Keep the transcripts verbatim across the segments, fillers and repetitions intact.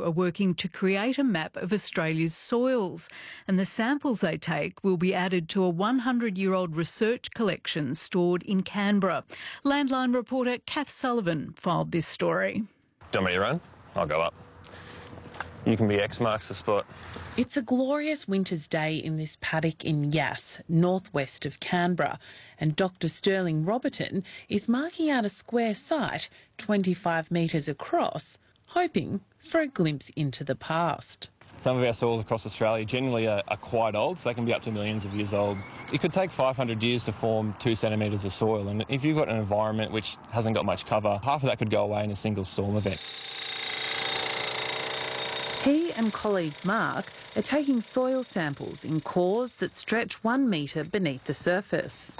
are working to create a map of Australia's soils, and the samples they take will be added to a one hundred year old research collection stored in Canberra. Landline reporter Kath Sullivan filed this story. Do you want me to run? I'll go up. You can be X marks the spot. It's a glorious winter's day in this paddock in Yass, northwest of Canberra, and Doctor Sterling Roberton is marking out a square site twenty-five metres across, hoping for a glimpse into the past. Some of our soils across Australia generally are, are quite old, so they can be up to millions of years old. It could take five hundred years to form two centimetres of soil, and if you've got an environment which hasn't got much cover, half of that could go away in a single storm event. He and colleague Mark are taking soil samples in cores that stretch one metre beneath the surface.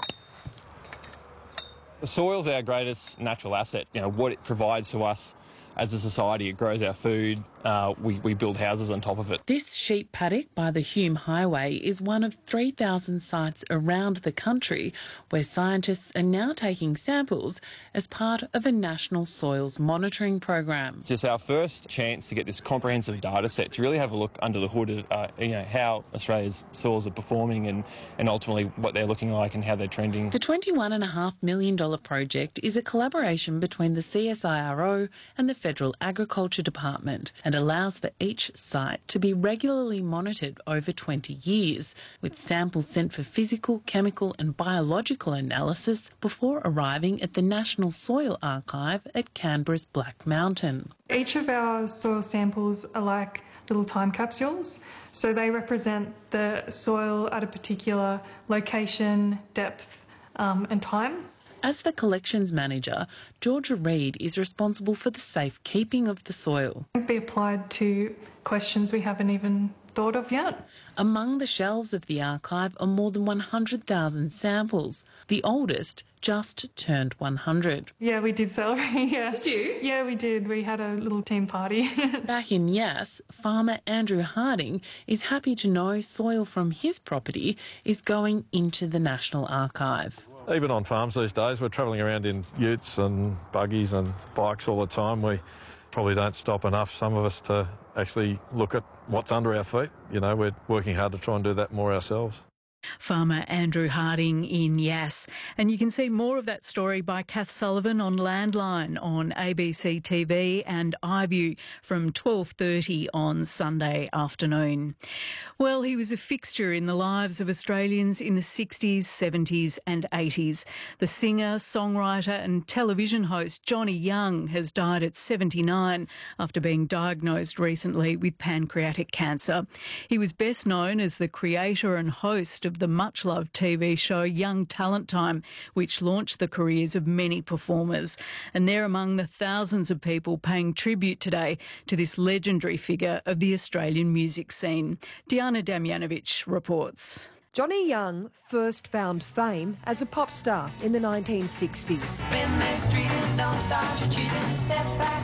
The soil's our greatest natural asset. You know, what it provides to us as a society, it grows our food, uh, we, we build houses on top of it. This sheep paddock by the Hume Highway is one of three thousand sites around the country where scientists are now taking samples as part of a national soils monitoring program. It's just our first chance to get this comprehensive data set to really have a look under the hood at uh, you know, how Australia's soils are performing and, and ultimately what they're looking like and how they're trending. The twenty-one point five million dollars project is a collaboration between the C S I R O and the Federal Agriculture Department and allows for each site to be regularly monitored over twenty years, with samples sent for physical, chemical and biological analysis before arriving at the National Soil Archive at Canberra's Black Mountain. Each of our soil samples are like little time capsules, so they represent the soil at a particular location, depth um, and time. As the collections manager, Georgia Reid is responsible for the safekeeping of the soil. It can be applied to questions we haven't even thought of yet. Among the shelves of the archive are more than one hundred thousand samples. The oldest just turned one hundred. Yeah, we did celebrate, yeah. Did you? Yeah, we did. We had a little team party. Back in Yass, farmer Andrew Harding is happy to know soil from his property is going into the National Archive. Even on farms these days, we're travelling around in utes and buggies and bikes all the time. We probably don't stop enough, some of us, to actually look at what's under our feet. You know, we're working hard to try and do that more ourselves. Farmer Andrew Harding in Yass. And you can see more of that story by Kath Sullivan on Landline on A B C T V and iView from twelve thirty on Sunday afternoon. Well, he was a fixture in the lives of Australians in the sixties, seventies and eighties. The singer, songwriter and television host Johnny Young has died at seventy-nine after being diagnosed recently with pancreatic cancer. He was best known as the creator and host of the much-loved T V show Young Talent Time, which launched the careers of many performers. And they're among the thousands of people paying tribute today to this legendary figure of the Australian music scene. Diana Damjanovic reports. Johnny Young first found fame as a pop star in the nineteen sixties. When they're streeting, don't start your cheating. Step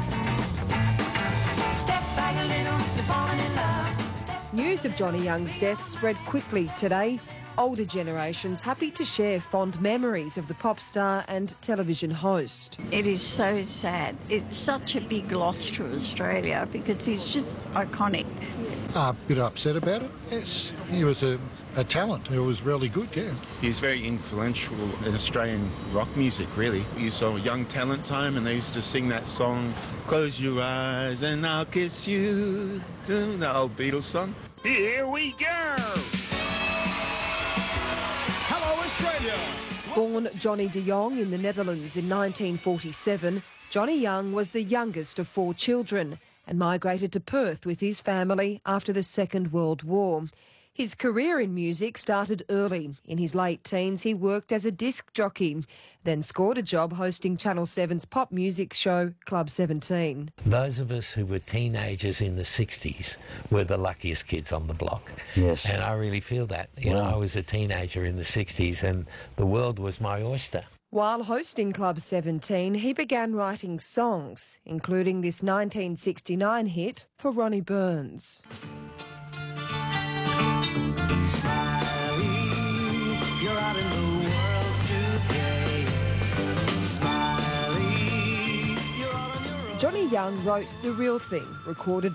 back. Step back a little, you're falling in love. Step News of Johnny Young's death spread quickly today. Older generations happy to share fond memories of the pop star and television host. It is so sad. It's such a big loss for Australia because he's just iconic. A bit upset about it, yes. He was a, a talent. He was really good, yeah. He was very influential in Australian rock music, really. You saw Young Talent Time and they used to sing that song, Close Your Eyes and I'll Kiss You, the old Beatles song. Here we go! Born Johnny de Jong in the Netherlands in nineteen forty-seven, Johnny Young was the youngest of four children and migrated to Perth with his family after the Second World War. His career in music started early. In his late teens, he worked as a disc jockey, then scored a job hosting Channel seven's pop music show Club seventeen. Those of us who were teenagers in the sixties were the luckiest kids on the block. Yes. And I really feel that. You Wow. know, I was a teenager in the sixties and the world was my oyster. While hosting Club seventeen, he began writing songs, including this nineteen sixty-nine hit for Ronnie Burns. Johnny Young wrote The Real Thing, recorded